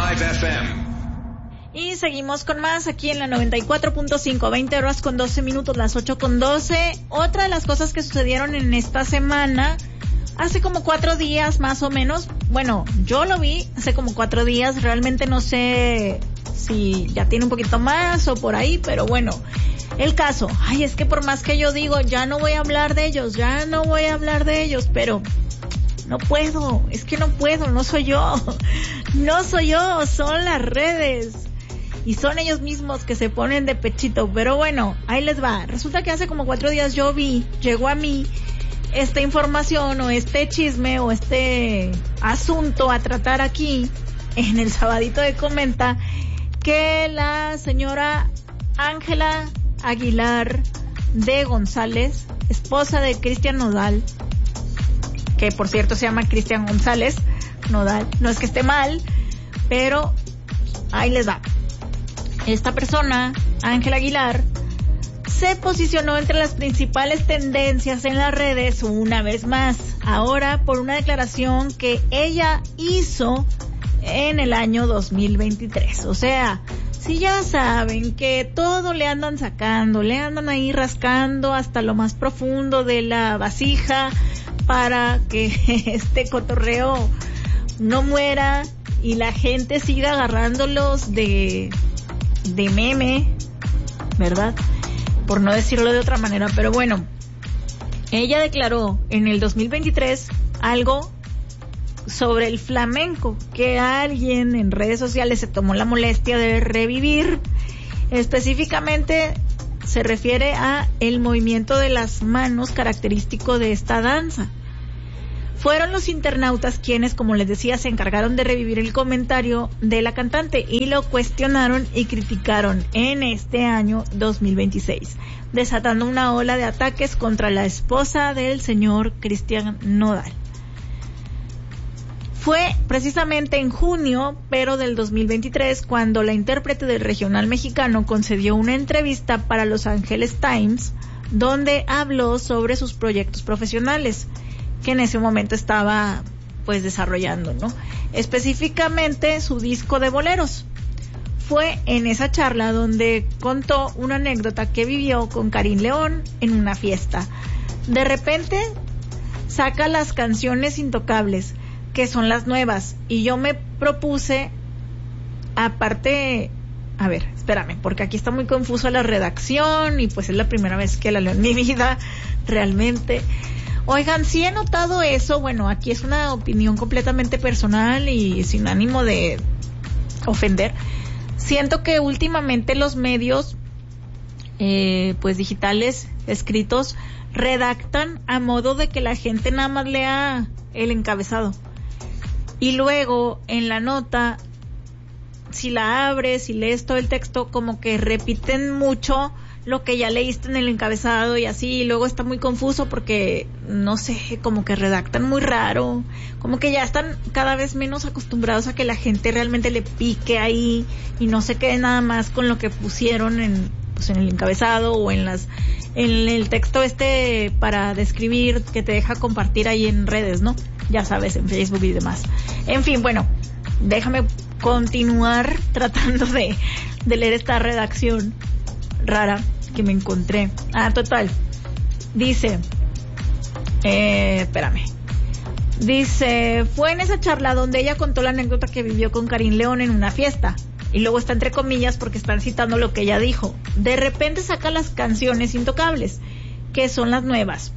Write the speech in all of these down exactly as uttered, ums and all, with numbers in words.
cinco F M. Y seguimos con más aquí en la noventa y cuatro punto cinco, veinte horas con doce minutos, las ocho con doce. Otra de las cosas que sucedieron en esta semana, hace como cuatro días más o menos, bueno, yo lo vi hace como cuatro días, realmente no sé si ya tiene un poquito más o por ahí, pero bueno, el caso, ay, es que por más que yo digo, ya no voy a hablar de ellos, ya no voy a hablar de ellos, pero no puedo, es que no puedo, no soy yo, no soy yo, son las redes. Y son ellos mismos que se ponen de pechito. Pero bueno, ahí les va. Resulta que hace como cuatro días yo vi, llegó a mí esta información o este chisme o este asunto a tratar aquí en el Sabadito de Comenta, que la señora Ángela Aguilar de González, esposa de Cristian Nodal, que por cierto se llama Cristian González Nodal, no es que esté mal, pero ahí les va. Esta persona, Ángela Aguilar, se posicionó entre las principales tendencias en las redes una vez más, ahora por una declaración que ella hizo en el año dos mil veintitrés. O sea, si ya saben que todo le andan sacando, le andan ahí rascando hasta lo más profundo de la vasija para que este cotorreo no muera y la gente siga agarrándolos de... de meme, ¿verdad? Por no decirlo de otra manera, pero bueno, ella declaró en el dos mil veintitrés algo sobre el flamenco que alguien en redes sociales se tomó la molestia de revivir. Específicamente se refiere a el movimiento de las manos característico de esta danza. Fueron los internautas quienes, como les decía, se encargaron de revivir el comentario de la cantante y lo cuestionaron y criticaron en este año dos mil veintiséis, desatando una ola de ataques contra la esposa del señor Cristian Nodal. Fue precisamente en junio, pero del dos mil veintitrés, cuando la intérprete del regional mexicano concedió una entrevista para Los Angeles Times, donde habló sobre sus proyectos profesionales, que en ese momento estaba pues desarrollando, ¿no? Específicamente su disco de boleros. Fue en esa charla donde contó una anécdota que vivió con Karim León en una fiesta. De repente saca las canciones intocables, que son las nuevas, y yo me propuse, aparte, a ver, espérame, porque aquí está muy confusa la redacción y pues es la primera vez que la leo en mi vida, realmente. Oigan, sí he notado eso, bueno, aquí es una opinión completamente personal y sin ánimo de ofender. Siento que últimamente los medios, eh, pues digitales, escritos, redactan a modo de que la gente nada más lea el encabezado. Y luego, en la nota, si la abres, si lees todo el texto, como que repiten mucho lo que ya leíste en el encabezado y así, y luego está muy confuso porque, no sé, como que redactan muy raro, como que ya están cada vez menos acostumbrados a que la gente realmente le pique ahí y no se quede nada más con lo que pusieron en, pues, en el encabezado o en las, en el texto este para describir que te deja compartir ahí en redes, ¿no? Ya sabes, en Facebook y demás. En fin, bueno, déjame continuar tratando de, de leer esta redacción rara que me encontré. Ah, total. Dice, eh, espérame. Dice, fue en esa charla donde ella contó la anécdota que vivió con Karim León en una fiesta. Y luego está entre comillas porque están citando lo que ella dijo. De repente saca las canciones intocables, que son las nuevas.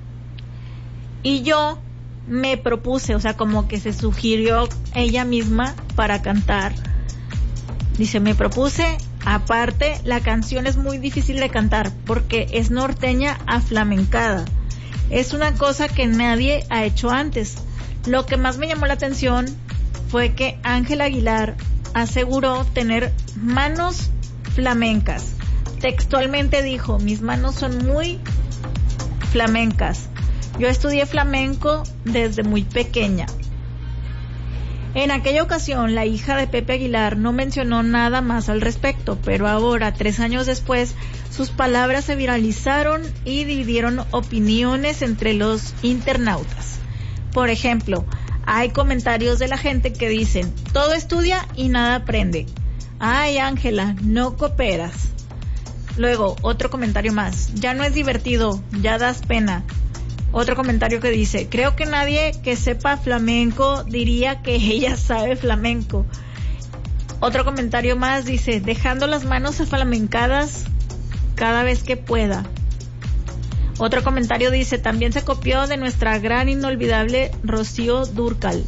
Y yo me propuse, o sea, como que se sugirió ella misma para cantar. Dice, me propuse. Aparte, la canción es muy difícil de cantar porque es norteña aflamencada. Es una cosa que nadie ha hecho antes. Lo que más me llamó la atención fue que Ángela Aguilar aseguró tener manos flamencas. Textualmente dijo, mis manos son muy flamencas. Yo estudié flamenco desde muy pequeña. En aquella ocasión, la hija de Pepe Aguilar no mencionó nada más al respecto, pero ahora, tres años después, sus palabras se viralizaron y dividieron opiniones entre los internautas. Por ejemplo, hay comentarios de la gente que dicen, todo estudia y nada aprende. Ay, Ángela, no cooperas. Luego, otro comentario más, ya no es divertido, ya das pena. Otro comentario que dice, creo que nadie que sepa flamenco diría que ella sabe flamenco. Otro comentario más dice, dejando las manos aflamencadas cada vez que pueda. Otro comentario dice, también se copió de nuestra gran inolvidable Rocío Dúrcal.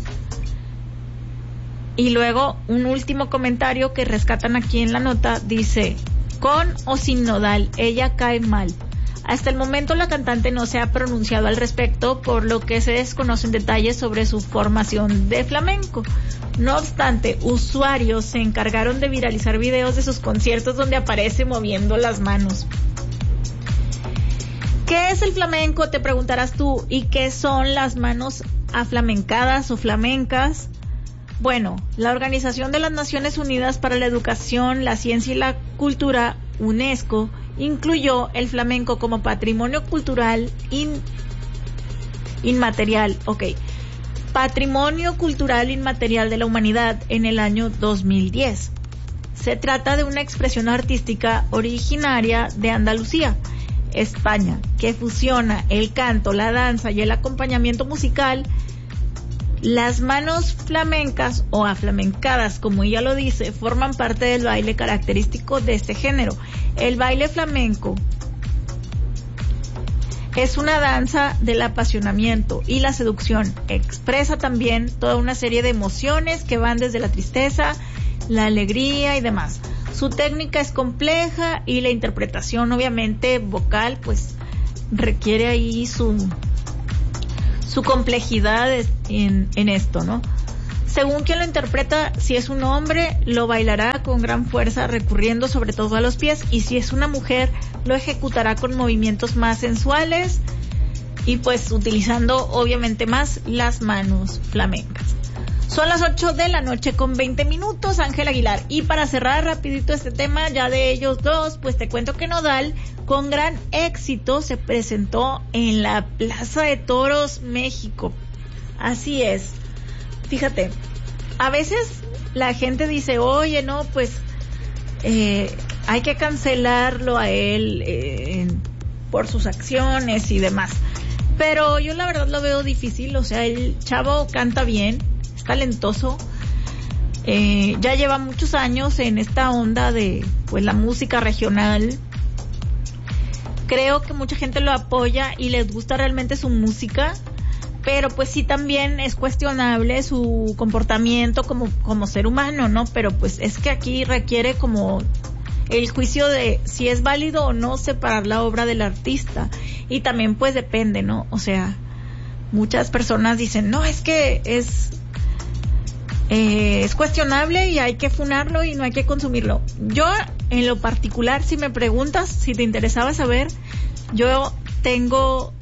Y luego un último comentario que rescatan aquí en la nota dice, con o sin Nodal, ella cae mal. Hasta el momento la cantante no se ha pronunciado al respecto, por lo que se desconocen detalles sobre su formación de flamenco. No obstante, usuarios se encargaron de viralizar videos de sus conciertos donde aparece moviendo las manos. ¿Qué es el flamenco? Te preguntarás tú. ¿Y qué son las manos aflamencadas o flamencas? Bueno, la Organización de las Naciones Unidas para la Educación, la Ciencia y la Cultura, UNESCO, incluyó el flamenco como patrimonio cultural in, inmaterial, ok, patrimonio cultural inmaterial de la humanidad en el año dos mil diez. Se trata de una expresión artística originaria de Andalucía, España, que fusiona el canto, la danza y el acompañamiento musical. Las manos flamencas o aflamencadas, como ella lo dice, forman parte del baile característico de este género. El baile flamenco es una danza del apasionamiento y la seducción. Expresa también toda una serie de emociones que van desde la tristeza, la alegría y demás. Su técnica es compleja y la interpretación, obviamente, vocal, pues requiere ahí su... su complejidad en, en esto, ¿no? Según quien lo interpreta, si es un hombre, lo bailará con gran fuerza, recurriendo sobre todo a los pies, y si es una mujer, lo ejecutará con movimientos más sensuales y pues utilizando obviamente más las manos flamencas. Son las ocho de la noche con veinte minutos, Ángel Aguilar. Y para cerrar rapidito este tema, ya de ellos dos, pues te cuento que Nodal, con gran éxito, se presentó en la Plaza de Toros, México. Así es. Fíjate, a veces la gente dice, oye, no, pues eh, hay que cancelarlo a él eh, por sus acciones y demás. Pero yo la verdad lo veo difícil, o sea, el chavo canta bien, talentoso, eh, ya lleva muchos años en esta onda de pues la música regional. Creo que mucha gente lo apoya y les gusta realmente su música, pero pues sí también es cuestionable su comportamiento como, como ser humano, ¿no? Pero pues es que aquí requiere como el juicio de si es válido o no separar la obra del artista, y también pues depende, ¿no? O sea, muchas personas dicen, no, es que es Eh, es cuestionable y hay que funarlo y no hay que consumirlo. Yo, en lo particular, si me preguntas, si te interesaba saber, yo tengo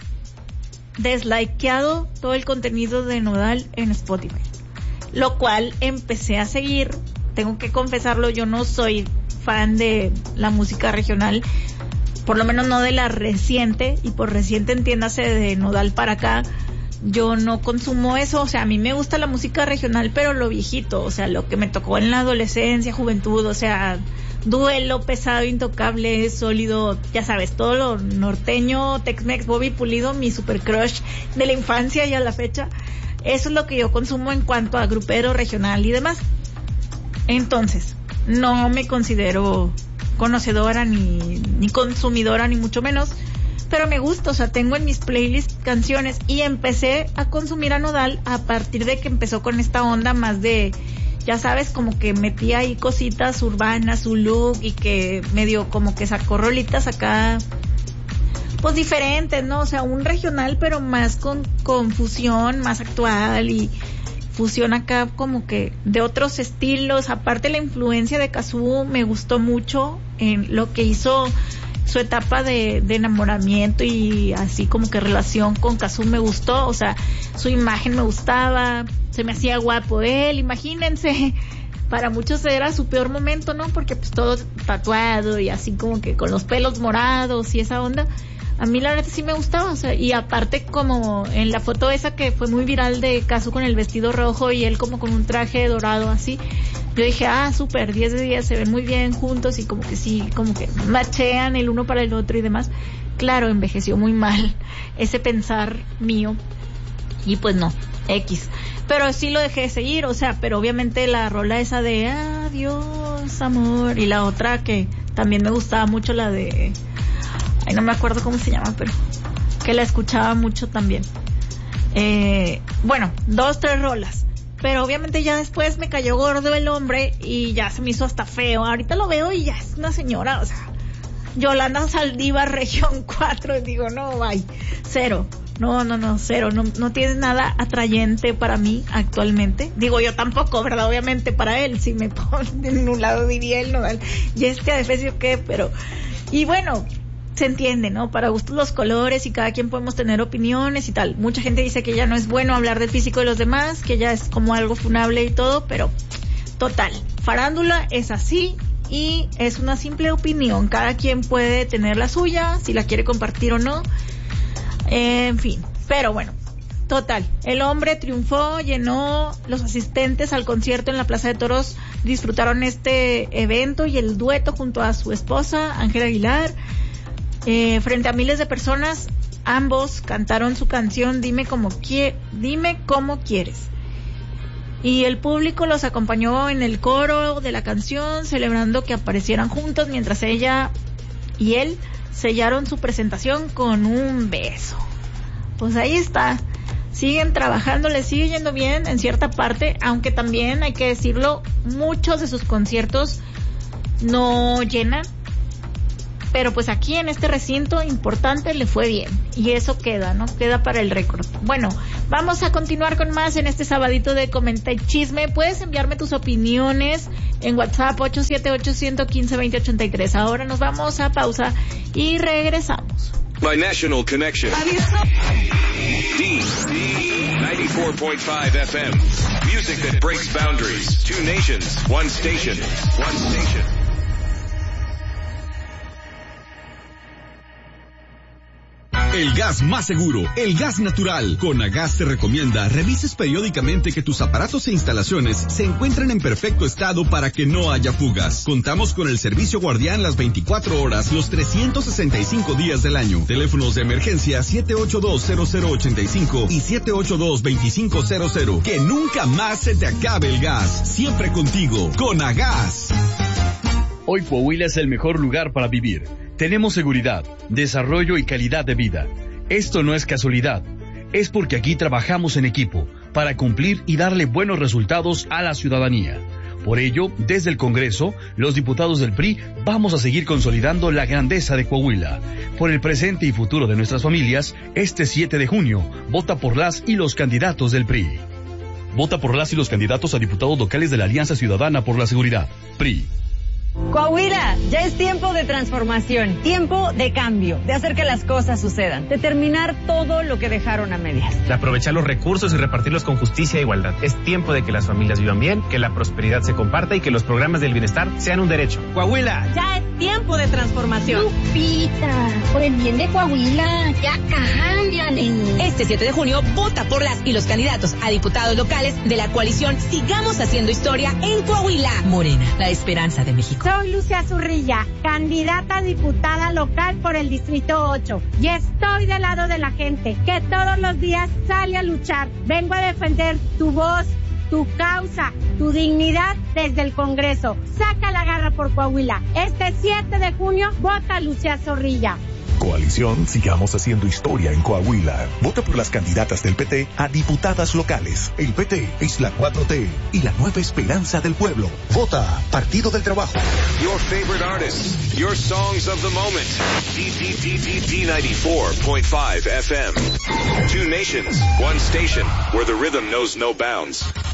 deslikeado todo el contenido de Nodal en Spotify, lo cual empecé a seguir. Tengo que confesarlo, yo no soy fan de la música regional, por lo menos no de la reciente, y por reciente entiéndase de Nodal para acá. Yo no consumo eso, o sea, a mí me gusta la música regional, pero lo viejito, o sea, lo que me tocó en la adolescencia, juventud, o sea, Duelo, Pesado, Intocable, Sólido, ya sabes, todo lo norteño, Tex-Mex, Bobby Pulido, mi super crush de la infancia y a la fecha. Eso es lo que yo consumo en cuanto a grupero, regional y demás. Entonces, no me considero conocedora ni, ni consumidora, ni mucho menos, pero me gusta, o sea, tengo en mis playlists canciones, y empecé a consumir a Nodal a partir de que empezó con esta onda más de, ya sabes, como que metía ahí cositas urbanas, su look, y que medio como que sacó rolitas acá, pues diferentes, ¿no? O sea, un regional, pero más con, con fusión, más actual, y fusión acá como que de otros estilos. Aparte, la influencia de Cazzu me gustó mucho en lo que hizo su etapa de, de enamoramiento, y así como que relación con Cazzu me gustó, o sea, su imagen me gustaba, se me hacía guapo él, imagínense, para muchos era su peor momento, ¿no? Porque pues todo tatuado y así como que con los pelos morados y esa onda. A mí la verdad sí me gustaba, o sea, y aparte como en la foto esa que fue muy viral de Casu con el vestido rojo y él como con un traje dorado así, yo dije, ah, súper, diez de diez, se ven muy bien juntos y como que sí, como que machean el uno para el otro y demás. Claro, envejeció muy mal ese pensar mío y pues no, X. Pero sí lo dejé de seguir, o sea, pero obviamente la rola esa de adiós, amor, y la otra que también me gustaba mucho, la de... Ay, no me acuerdo cómo se llama, pero que la escuchaba mucho también. Eh, bueno, dos, tres rolas. Pero obviamente ya después me cayó gordo el hombre y ya se me hizo hasta feo. Ahorita lo veo y ya es una señora, o sea, Yolanda Saldívar, región cuatro, y digo, no, bye, cero. No, no, no, cero. No, no tiene nada atrayente para mí actualmente. Digo, yo tampoco, ¿verdad? Obviamente para él, si me ponen en un lado diría él, no, y es que a veces qué, pero... Y bueno... Se entiende, ¿no? Para gustos los colores y cada quien podemos tener opiniones y tal. Mucha gente dice que ya no es bueno hablar del físico de los demás, que ya es como algo funable y todo, pero total, farándula es así y es una simple opinión. Cada quien puede tener la suya, si la quiere compartir o no. Eh, en fin, pero bueno, total. El hombre triunfó, llenó, los asistentes al concierto en la Plaza de Toros disfrutaron este evento y el dueto junto a su esposa, Ángela Aguilar. Eh, frente a miles de personas, ambos cantaron su canción Dime como quie- Dime cómo quieres. Y el público los acompañó en el coro de la canción, celebrando que aparecieran juntos mientras ella y él sellaron su presentación con un beso. Pues ahí está. Siguen trabajando, les sigue yendo bien en cierta parte, aunque también hay que decirlo, muchos de sus conciertos no llenan. Pero pues aquí en este recinto importante le fue bien. Y eso queda, ¿no? Queda para el récord. Bueno, vamos a continuar con más en este sabadito de Comenta y Chisme. Puedes enviarme tus opiniones en WhatsApp ocho siete ocho, uno cinco, dos cero ocho tres. Ahora nos vamos a pausa y regresamos. My National Connection. D ninety-four point five F M. Music that breaks boundaries. Two nations, one station. One station. El gas más seguro, el gas natural. Conagas te recomienda revises periódicamente que tus aparatos e instalaciones se encuentren en perfecto estado para que no haya fugas. Contamos con el servicio guardián las veinticuatro horas, los trescientos sesenta y cinco días del año. Teléfonos de emergencia siete ocho dos, cero cero ocho cinco y siete ocho dos, dos cinco cero cero. Que nunca más se te acabe el gas. Siempre contigo, Conagas. Hoy Coahuila es el mejor lugar para vivir. Tenemos seguridad, desarrollo y calidad de vida. Esto no es casualidad. Es porque aquí trabajamos en equipo para cumplir y darle buenos resultados a la ciudadanía. Por ello, desde el Congreso, los diputados del P R I vamos a seguir consolidando la grandeza de Coahuila. Por el presente y futuro de nuestras familias, este siete de junio, vota por las y los candidatos del P R I. Vota por las y los candidatos a diputados locales de la Alianza Ciudadana por la Seguridad, P R I. Coahuila, ya es tiempo de transformación, tiempo de cambio, de hacer que las cosas sucedan, de terminar todo lo que dejaron a medias. De aprovechar los recursos y repartirlos con justicia e igualdad. Es tiempo de que las familias vivan bien, que la prosperidad se comparta y que los programas del bienestar sean un derecho. Coahuila, ya es tiempo de transformación. Lupita, por el bien de Coahuila, ya cámbiale. Este siete de junio, vota por las y los candidatos a diputados locales de la coalición Sigamos Haciendo Historia en Coahuila. Morena, la esperanza de México. Soy Lucia Zurrilla, candidata a diputada local por el Distrito ocho. Y estoy del lado de la gente, que todos los días sale a luchar. Vengo a defender tu voz, tu causa, tu dignidad desde el Congreso. Saca la garra por Coahuila. Este siete de junio, vota Lucia Zorrilla. Coalición Sigamos Haciendo Historia en Coahuila. Vota por las candidatas del P T a diputadas locales. El P T es la cuatro T y la nueva esperanza del pueblo. Vota Partido del Trabajo. Your favorite artists, your songs of the moment. D ninety-four point five F M. Two nations, one station, where the rhythm knows no bounds.